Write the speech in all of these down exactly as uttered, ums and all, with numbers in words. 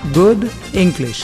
Good English.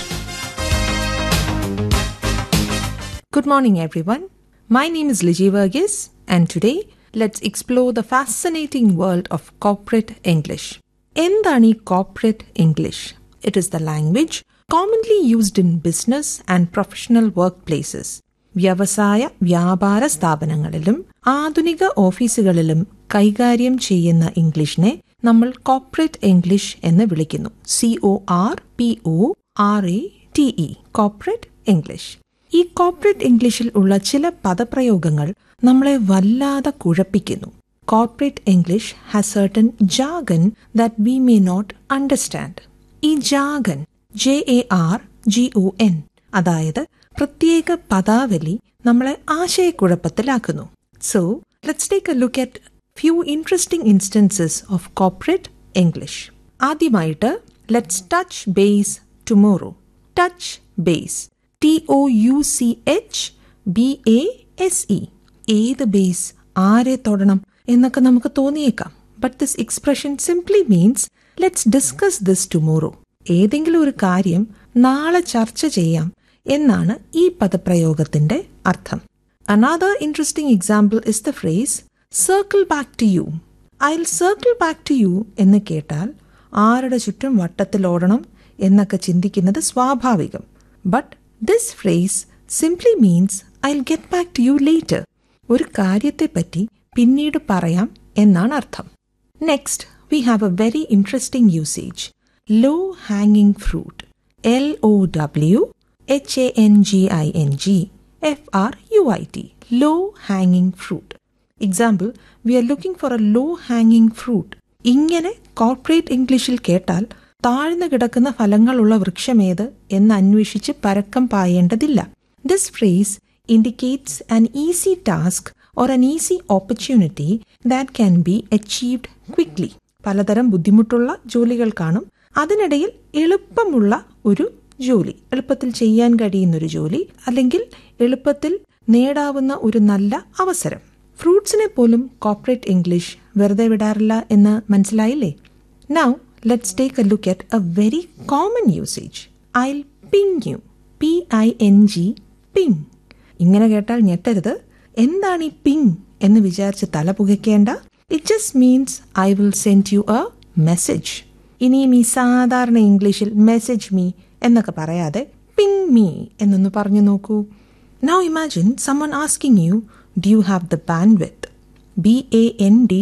Good morning, everyone. My name is Liji Verghese, and today let's explore the fascinating world of corporate English. എന്താണ് ഈ corporate English? It is the language commonly used in business and professional workplaces. വ്യവസായ വ്യാപാര സ്ഥാപനങ്ങളിലും ആധുനിക ഓഫീസുകളിലും കൈകാര്യം ചെയ്യുന്ന ഇംഗ്ലീഷിനെ നമ്മൾ കോർപ്പറേറ്റ് ഇംഗ്ലീഷ് എന്ന് വിളിക്കുന്നു. C O R P O R A T E corporate English. ഈ കോർപ്പറേറ്റ് ഇംഗ്ലീഷിൽ ഉള്ള ചില പദപ്രയോഗങ്ങൾ നമ്മളെ വല്ലാതെ കുഴപ്പിക്കുന്നു. Corporate English has certain jargon that we may not understand. ഈ jargon J A R G O N അതായത് പ്രത്യേക പദാവലി നമ്മളെ ആശയക്കുഴപ്പത്തിലാക്കുന്നു. So let's take A look at few interesting instances of corporate English. ആദ്യമായിട്ട് let's touch base tomorrow. Touch base, T O U C H B A S E. ഏത് base, ആരെ തൊടണം എന്നൊക്കെ നമുക്ക് തോന്നിയേക്കാം. But this expression simply means let's discuss this tomorrow. ഏതെങ്കിലും ഒരു കാര്യം നാളെ ചർച്ച ചെയ്യാം എന്നാണ് ഈ പദപ്രയോഗത്തിന്റെ അർത്ഥം. Another interesting example is the phrase circle back to you. I'll circle back to you എന്ന് കേട്ടാൽ ആരുടെ ചുറ്റും വട്ടത്തിൽ ഓടണം എന്നൊക്കെ ചിന്തിക്കുന്നത് സ്വാഭാവികം. But this phrase simply means I'll get back to you later. ഒരു കാര്യത്തെപ്പറ്റി പിന്നീട് പറയാം എന്നാണ് അർത്ഥം. Next we have a very interesting usage. Low hanging fruit. L O W H A N G I N G F R U I T. Low hanging fruit. Example, we are looking for a low hanging fruit. ഇങ്ങനെ corporate ഇംഗ്ലീഷിൽ കേട്ടാൽ താഴ്ന്നു കിടക്കുന്ന ഫലങ്ങളുള്ള വൃക്ഷമേത് എന്ന് അന്വേഷിച്ച് പരക്കം പായേണ്ടതില്ല. This phrase indicates an easy task or an easy opportunity that can be achieved quickly. പലതരം ബുദ്ധിമുട്ടുള്ള ജോലികൾ കാണും. അതിനിടയിൽ എളുപ്പമുള്ള ഒരു ജോലി, എളുപ്പത്തിൽ ചെയ്യാൻ കഴിയുന്നൊരു ജോലി, അല്ലെങ്കിൽ എളുപ്പത്തിൽ നേടാവുന്ന ഒരു നല്ല അവസരം. ഫ്രൂട്ട്സിനെ പോലും കോർപ്പറേറ്റ് ഇംഗ്ലീഷ് വെറുതെ വിടാറില്ല എന്ന് മനസ്സിലായില്ലേ? Now let's take A look at A very common usage. Isle ping U. P I N G ping. ഇങ്ങനെ കേട്ടാൽ ഞെട്ടരുത്. എന്താണ് ഈ പിങ് എന്ന് വിചാരിച്ച് തല പുകയ്ക്കേണ്ട. It just means I will send you A message. ഇനിയും ഈ സാധാരണ ഇംഗ്ലീഷിൽ മെസ്സേജ് മീ എന്നൊക്കെ പറയാതെ പിങ് മീ എന്നൊന്ന് പറഞ്ഞു നോക്കൂ. Now imagine someone asking you, do you have the bandwidth? B A N D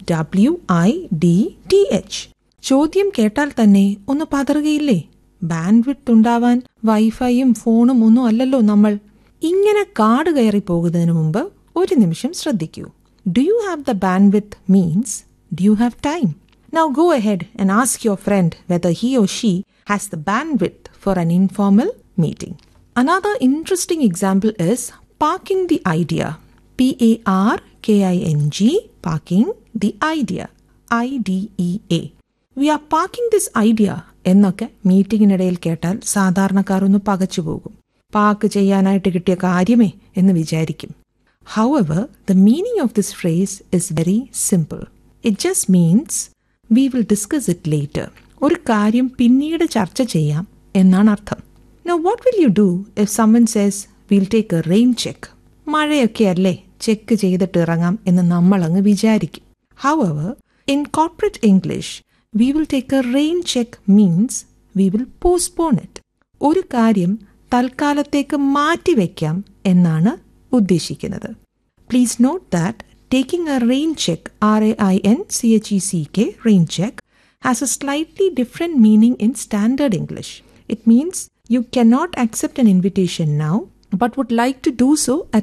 W I D T H. ചോദ്യം കേട്ടാൽ തന്നെ ഒന്ന് പതറുകയില്ലേ? ബാൻഡ്വിഡ്ത്ത് ഉണ്ടാവാൻ വൈഫൈയും ഫോണും ഒന്നും അല്ലല്ലോ നമ്മൾ. ഇങ്ങനെ കാട് കയറി പോകുന്നതിന് മുമ്പ് ഒരു നിമിഷം ശ്രദ്ധിക്കൂ. Do you have the bandwidth means do you have time? Now go ahead and ask your friend whether he or she has the bandwidth for an informal meeting. Another interesting example is parking the idea. P A R K I N G, parking the idea. I D E A. We are parking this idea എന്നൊക്കെ മീറ്റിങ്ങിനിടയിൽ കേട്ടാൽ സാധാരണക്കാർ ഒന്ന് പകച്ചു പോകും. Park ചെയ്യാനായിട്ട് കിട്ടിയ കാര്യമേ എന്ന് വിചാരിക്കും. However, the meaning of this phrase is very simple. It just means we will discuss it later. ഒരു കാര്യം പിന്നീട് ചർച്ച ചെയ്യാം എന്നാണ് അർത്ഥം. Now what will you do if someone says we'll take a rain check? മഴയൊക്കെ അല്ലേ, ചെക്ക് ചെയ്തിട്ട് ഇറങ്ങാം എന്ന് നമ്മൾ അങ്ങ് വിചാരിക്കും. However, in corporate English, we will take a rain check means we will postpone it. ഒരു കാര്യം തൽക്കാലത്തേക്ക് മാറ്റിവെക്കാം എന്നാണ് ഉദ്ദേശിക്കുന്നത്. Please note that taking a rain check, R A I N C H E C K, rain check, has a slightly different meaning in standard English. It means you cannot accept an invitation now, but would like to do so at